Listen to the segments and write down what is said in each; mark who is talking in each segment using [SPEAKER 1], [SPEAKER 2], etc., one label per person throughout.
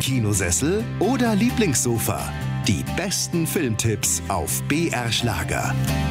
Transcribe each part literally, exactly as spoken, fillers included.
[SPEAKER 1] Heimkinosessel oder Lieblingssofa? Die besten Filmtipps auf B R Schlager.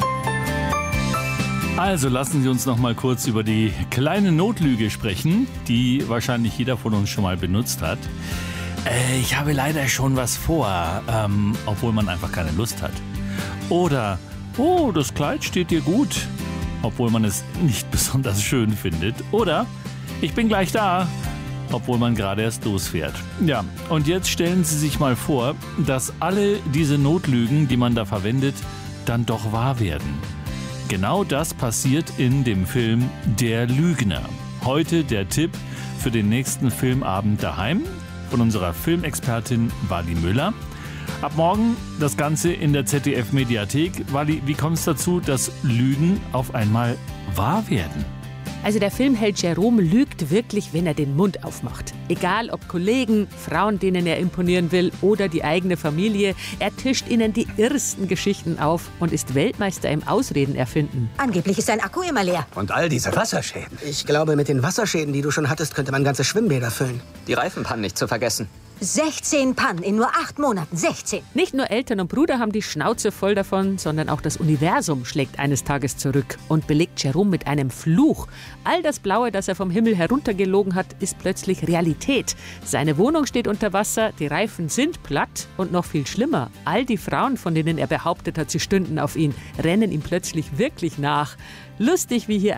[SPEAKER 2] Also lassen Sie uns noch mal kurz über die kleine Notlüge sprechen, die wahrscheinlich jeder von uns schon mal benutzt hat. Äh, ich habe leider schon was vor, ähm, obwohl man einfach keine Lust hat. Oder, oh, das Kleid steht dir gut, obwohl man es nicht besonders schön findet. Oder, ich bin gleich da, obwohl man gerade erst losfährt. Ja, und jetzt stellen Sie sich mal vor, dass alle diese Notlügen, die man da verwendet, dann doch wahr werden. Genau das passiert in dem Film Der Lügner. Heute der Tipp für den nächsten Filmabend daheim von unserer Filmexpertin Wally Müller. Ab morgen das Ganze in der Z D F-Mediathek. Wally, wie kommt es dazu, dass Lügen auf einmal wahr werden?
[SPEAKER 3] Also der Filmheld Jerome lügt wirklich, wenn er den Mund aufmacht. Egal ob Kollegen, Frauen, denen er imponieren will oder die eigene Familie, er tischt ihnen die irrsten Geschichten auf und ist Weltmeister im Ausreden erfinden.
[SPEAKER 4] Angeblich ist sein Akku immer leer.
[SPEAKER 5] Und all diese Wasserschäden.
[SPEAKER 6] Ich glaube, mit den Wasserschäden, die du schon hattest, könnte man ganze Schwimmbäder füllen.
[SPEAKER 5] Die Reifenpannen nicht zu vergessen.
[SPEAKER 4] sechzehn Pannen in nur acht Monaten. sechzehn.
[SPEAKER 3] Nicht nur Eltern und Bruder haben die Schnauze voll davon, sondern auch das Universum schlägt eines Tages zurück und belegt Jerome mit einem Fluch. All das Blaue, das er vom Himmel heruntergelogen hat, ist plötzlich Realität. Seine Wohnung steht unter Wasser, die Reifen sind platt und noch viel schlimmer. All die Frauen, von denen er behauptet hat, sie stünden auf ihn, rennen ihm plötzlich wirklich nach. Lustig, wie hier